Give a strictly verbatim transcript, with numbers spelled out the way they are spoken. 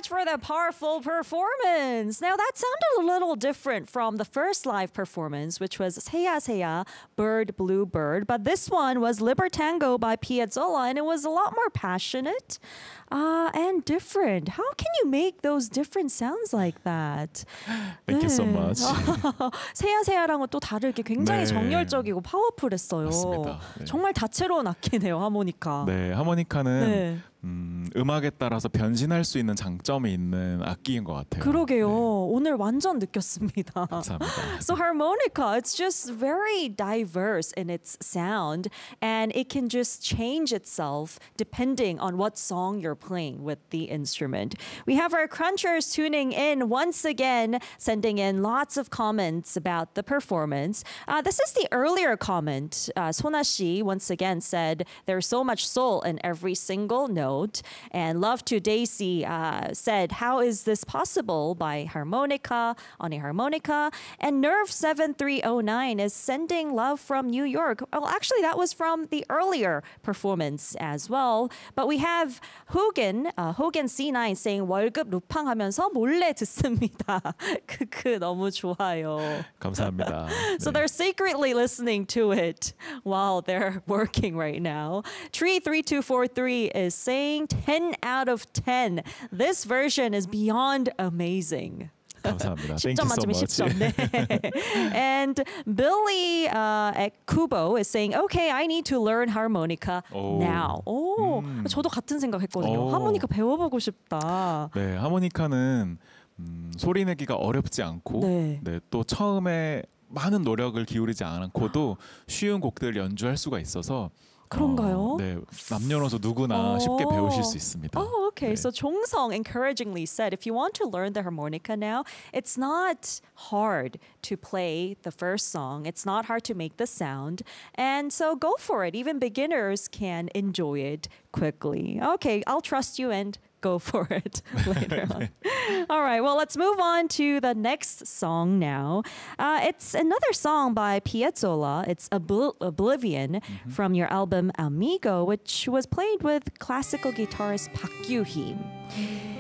much for the powerful performance. Now that sounded a little different from the first live performance, which was Seya Seya, Bird Blue Bird. But this one was Libertango by Piazzolla, and it was a lot more passionate uh, and different. How can you make those different sounds like that? Thank you so much. 세야 세야랑은 또 다르게 굉장히 네. 정열적이고 파워풀했어요. 맞습니다. 네. 정말 다채로운 악기네요, 하모니카. 네, 하모니카는 네. 음, 음악에 따라서 변신할 수 있는 장점이 있는 악기인 것 같아요. 그러게요. 네. 오늘 완전 느꼈습니다. 감사합니다. So harmonica, it's just very diverse in its sound, and it can just change itself depending on what song you're playing with the instrument. We have our crunchers tuning in once again, sending in lots of comments about the performance. Uh, this is the earlier comment. Uh, Sona Shi once again said, "There's so much soul in every single note." And Love to Daisy uh, said, "How is this possible?" by harmonica, on a harmonica. And Nerve seven three oh nine is sending love from New York. Well, actually, that was from the earlier performance as well. But we have Hogan, uh, Hogan C nine saying, 월급 루팡하면서 몰래 듣습니다. 크크, 너무 좋아요. 감사합니다. So 네. they're secretly listening to it while they're working right now. Tree three two four three is saying ten out of ten. This version is beyond amazing. 감사합니다. 십 Thank 점 you so 만점에 십 점. much. 네. And Billy uh, at Kubo is saying, okay, I need to learn harmonica 오. now. 오, 음. 저도 같은 생각했거든요. 오. 하모니카 배워보고 싶다. 네, 하모니카는 음, 소리 내기가 어렵지 않고 네. 네, 또 처음에 많은 노력을 기울이지 않고도 쉬운 곡들 연주할 수가 있어서 그런가요? 어, 네, 남녀노소 누구나 쉽게 오. 배우실 수 있습니다. Oh, okay. 네. So Chong-sung encouragingly said, if you want to learn the harmonica now, it's not hard to play the first song. It's not hard to make the sound. And so go for it. Even beginners can enjoy it quickly. Okay, I'll trust you and go for it later on. All right, well, let's move on to the next song now. Uh, it's another song by Piazzolla. It's Obl- Oblivion mm-hmm. from your album Amigo, which was played with classical guitarist Park Gyu-hee.